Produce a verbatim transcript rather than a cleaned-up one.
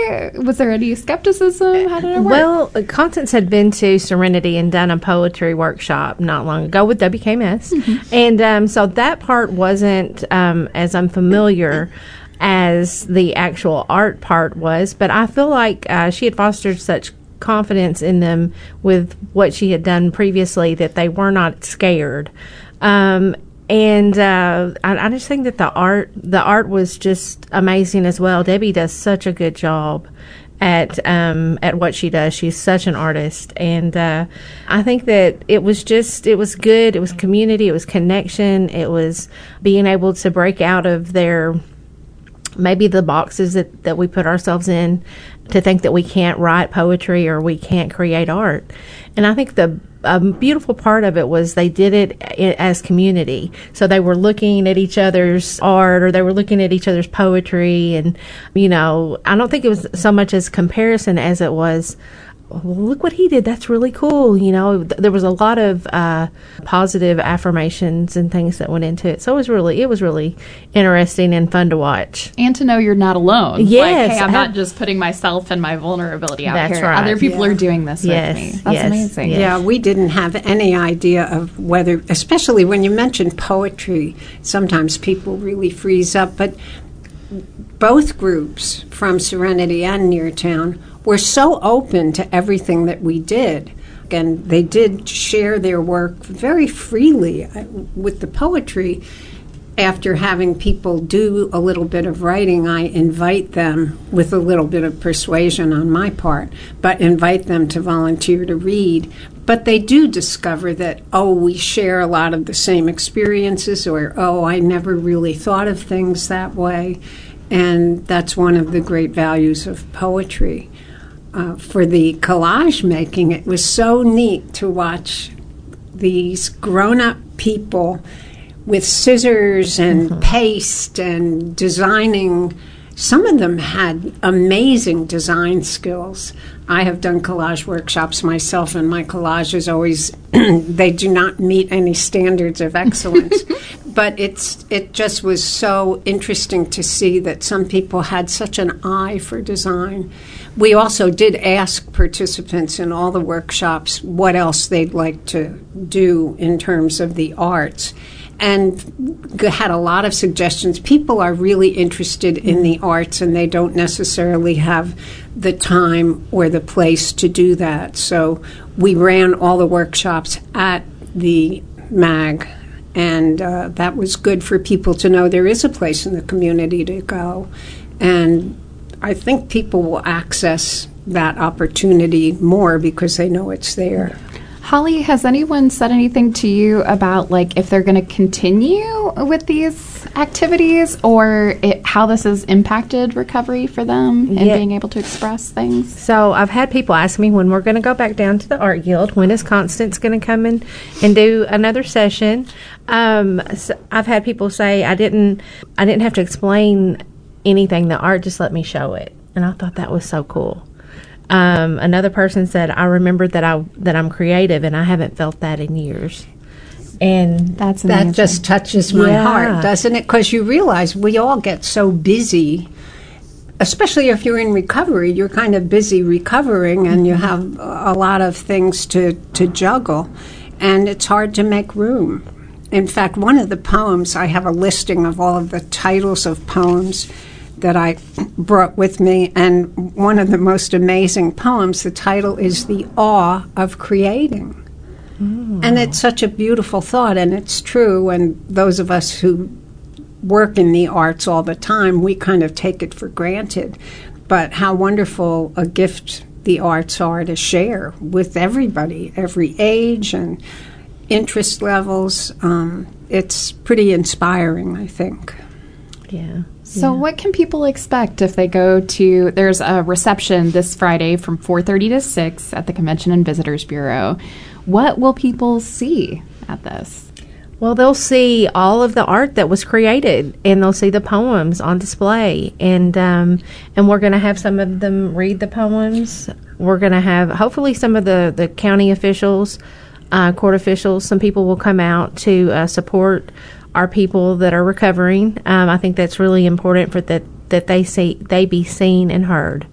they? Was there any skepticism? How did it work? Well, Constance had been to Serenity and done a poetry workshop not long ago with W K M S. Mm-hmm. And um, so that part wasn't um, as unfamiliar as the actual art part was. But I feel like uh, she had fostered such confidence in them with what she had done previously that they were not scared. Um, and uh, I, I just think that the art, the art was just amazing as well. Debbie does such a good job at um, at what she does. She's such an artist, and uh, I think that it was just it was good. It was community. It was connection. It was being able to break out of their maybe the boxes that, that we put ourselves in to think that we can't write poetry or we can't create art. And I think the a beautiful part of it was they did it as community. So they were looking at each other's art, or they were looking at each other's poetry. And, you know, I don't think it was so much as comparison as it was, well, look what he did. That's really cool. You know, th- there was a lot of uh, positive affirmations and things that went into it. So it was really, it was really interesting and fun to watch. And to know you're not alone. Yes. Like, hey, I'm not just putting myself and my vulnerability out That's here. right. Other people Yeah. are doing this Yes. with me. That's Yes. amazing. Yes. Yeah, we didn't have any idea of whether, especially when you mention poetry, sometimes people really freeze up. But both groups, from Serenity and Neartown, were so open to everything that we did. And they did share their work very freely. With the poetry, after having people do a little bit of writing, I invite them, with a little bit of persuasion on my part, but invite them to volunteer to read. But they do discover that, oh, we share a lot of the same experiences, or, oh, I never really thought of things that way. And that's one of the great values of poetry. Uh, for the collage making, it was so neat to watch these grown-up people with scissors and mm-hmm. paste and designing. Some of them had amazing design skills. I have done collage workshops myself, and my collages always, they do not meet any standards of excellence. But it's it just was so interesting to see that some people had such an eye for design. We also did ask participants in all the workshops what else they'd like to do in terms of the arts, and had a lot of suggestions. People are really interested in the arts, and they don't necessarily have the time or the place to do that. So we ran all the workshops at the MAG, and uh, that was good for people to know there is a place in the community to go. And I think people will access that opportunity more because they know it's there. Holly, has anyone said anything to you about, like, if they're going to continue with these activities, or it, how this has impacted recovery for them and Yeah. being able to express things? So I've had people ask me when we're going to go back down to the Art Guild. When is Constance going to come in and do another session? Um, so I've had people say I didn't, I didn't have to explain anything. The art just let me show it, and I thought that was so cool. Um, another person said, I remembered that I that I'm creative, and I haven't felt that in years. And That's amazing. That just touches my Yeah. heart, doesn't it? Because you realize we all get so busy, especially if you're in recovery. You're kind of busy recovering, and you have a lot of things to, to juggle, and it's hard to make room. In fact, one of the poems, I have a listing of all of the titles of poems that I brought with me, and one of the most amazing poems, the title is The Awe of Creating. Mm. And it's such a beautiful thought, and it's true, and those of us who work in the arts all the time, we kind of take it for granted. But how wonderful a gift the arts are to share with everybody, every age and interest levels. Um, it's pretty inspiring, I think. yeah. So Yeah. what can people expect if they go to, there's a reception this Friday from four thirty to six at the Convention and Visitors Bureau. What will people see at this? Well, they'll see all of the art that was created, and they'll see the poems on display, and um, and we're going to have some of them read the poems. We're going to have hopefully some of the, the county officials, uh, court officials. Some people will come out to uh, support our people that are recovering. Um, I think that's really important for that that they see they be seen and heard.